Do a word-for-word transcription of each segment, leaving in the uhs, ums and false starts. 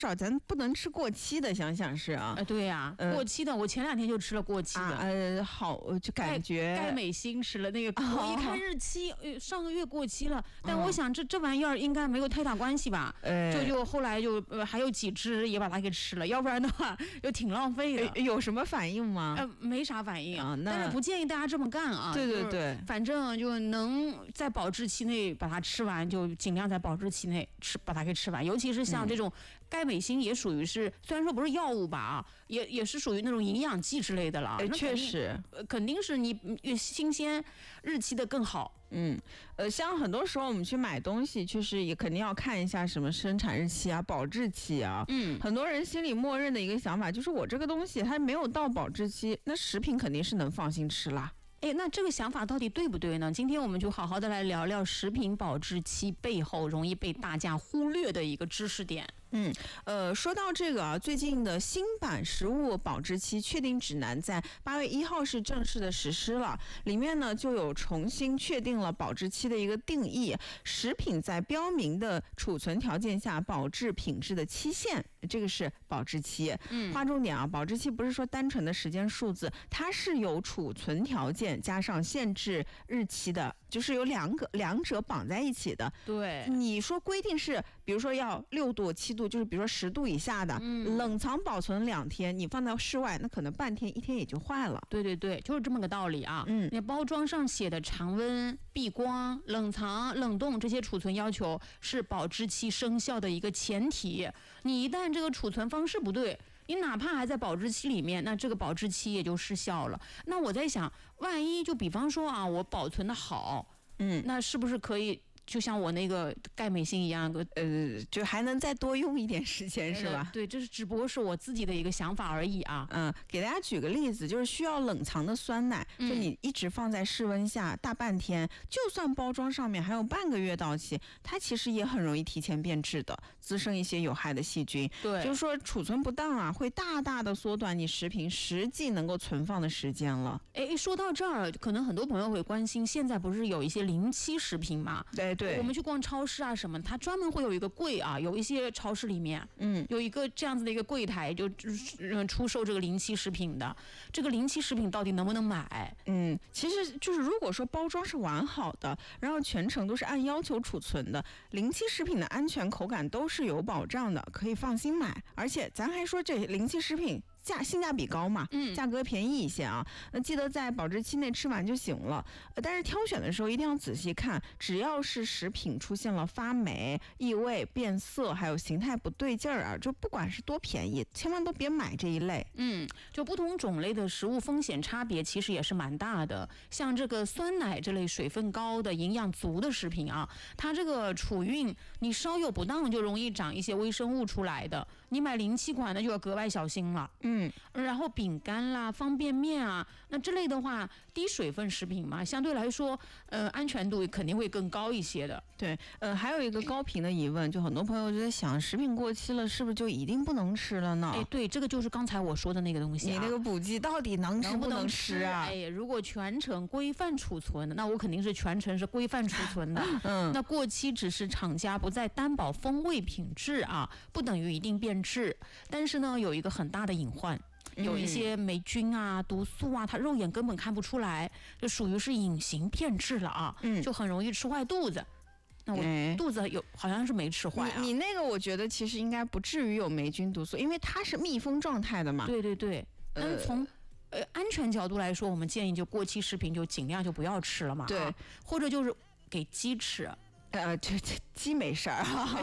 少咱不能吃过期的，想想是啊。 呃，对呀、啊呃，过期的，我前两天就吃了过期的。 啊、呃，好，就感觉钙美心吃了那个， 哦、 我一看日期，呃，上个月过期了。但我想这、嗯、这玩意儿应该没有太大关系吧？呃，就就后来就呃还有几只也把它给吃了，要不然的话又挺浪费的。 呃、有什么反应吗？ 呃，没啥反应啊， 但是不建议大家这么干啊。 对对对， 反正就能在保质期内把它吃完，就尽量在保质期内吃把它给吃完，尤其是像这种钙镁锌也属于是，虽然说不是药物吧啊，也也是属于那种营养剂之类的了。 确实， 呃，肯定是你越新鲜，日期的更好。 嗯，呃，像很多时候我们去买东西，确实也肯定要看一下什么生产日期啊、保质期啊。 嗯， 很多人心里默认的一个想法就是，我这个东西它没有到保质期，那食品肯定是能放心吃啦。 哎，那这个想法到底对不对呢？今天我们就好好的来聊聊食品保质期背后容易被大家忽略的一个知识点。 嗯，呃，说到这个啊，最近的新版食物保质期确定指南在八月一号是正式的实施了，里面呢就有重新确定了保质期的一个定义，食品在标明的储存条件下保质品质的期限，这个是保质期。 嗯， 划重点啊，保质期不是说单纯的时间数字，它是有储存条件加上限制日期的，就是有两个两者绑在一起的。 对， 你说规定是，比如说要六度、七度。就是比如说十度以下的、嗯、冷藏保存两天，你放到室外，那可能半天一天也就坏了。 对对对，就是这么个道理啊。 嗯， 那包装上写的常温、避光、冷藏、冷冻这些储存要求是保质期生效的一个前提。你一旦这个储存方式不对，你哪怕还在保质期里面，那这个保质期也就失效了。那我在想，万一就比方说啊，我保存的好， 嗯， 那是不是可以？就像我那个钙镁锌一样， 呃，就还能再多用一点时间，是吧？ 对，这是只不过是我自己的一个想法而已啊。 嗯，给大家举个例子，就是需要冷藏的酸奶，就你一直放在室温下大半天，嗯、就算包装上面还有半个月到期，它其实也很容易提前变质的，滋生一些有害的细菌。 对， 就是说储存不当啊，会大大的缩短你食品实际能够存放的时间了。 哎，说到这儿，可能很多朋友会关心，现在不是有一些临期食品嘛？ 对。对， 我们去逛超市啊什么，它专门会有一个柜啊，有一些超市里面， 嗯， 有一个这样子的一个柜台，就出售这个临期食品的。这个临期食品到底能不能买？ 嗯，其实就是如果说包装是完好的，然后全程都是按要求储存的，临期食品的安全口感都是有保障的，可以放心买。而且咱还说这临期食品价性价比高嘛， 嗯， 价格便宜一些啊，那记得在保质期内吃完就行了。呃，但是挑选的时候一定要仔细看，只要是食品出现了发霉、异味、变色，还有形态不对劲儿啊，就不管是多便宜，千万都别买这一类。 嗯，就不同种类的食物风险差别其实也是蛮大的。像这个酸奶这类水分高的、营养足的食品啊，它这个储运你稍有不当就容易长一些微生物出来的。你买临期款的就要格外小心了。 嗯， 然后饼干啦、方便面啊，那这类的话，低水分食品嘛，相对来说，呃，安全度肯定会更高一些的。 对，呃，还有一个高频的疑问，就很多朋友就在想，食品过期了，是不是就一定不能吃了呢？ 哎，对，这个就是刚才我说的那个东西、啊。 你那个补剂到底能吃不能吃啊？ 哎，如果全程规范储存的，那我肯定是全程是规范储存的。 嗯， 那过期只是厂家不再担保风味品质啊，不等于一定变质。但是呢，有一个很大的隐患。有一些霉菌啊、毒素啊，它肉眼根本看不出来，就属于是隐形变质了啊， 嗯， 就很容易吃坏肚子。那我肚子有好像是没吃坏啊。 你, 你那个我觉得其实应该不至于有霉菌毒素，因为它是密封状态的嘛。 对对对，但是从呃安全角度来说，我们建议就过期食品就尽量就不要吃了嘛。 对， 啊、或者就是给鸡吃。 呃，这这鸡没事儿哈。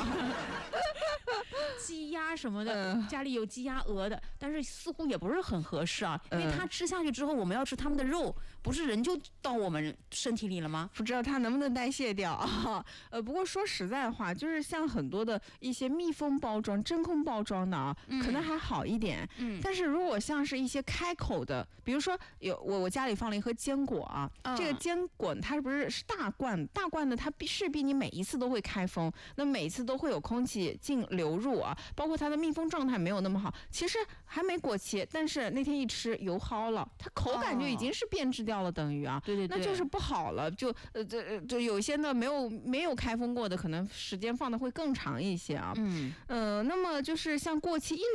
鸡鸭什么的、嗯，家里有鸡鸭鹅的，但是似乎也不是很合适啊，因为它吃下去之后，我们要吃它们的肉，不是人就到我们身体里了吗？ 不知道它能不能代谢掉啊？呃，不过说实在话，就是像很多的一些密封包装、真空包装的啊，嗯、可能还好一点。 嗯， 但是如果像是一些开口的，比如说有我我家里放了一盒坚果啊，嗯、这个坚果它不是是大罐大罐的，它必势必你每一次都会开封，那每一次都会有空气进流入啊。 啊，包括它的密封状态没有那么好，其实还没过期，但是那天一吃油耗了，它口感就已经是变质掉了，等于啊， 对对对， 那就是不好了。就呃这这有些呢没有没有开封过的，可能时间放的会更长一些啊。 嗯呃，那么就是像过期一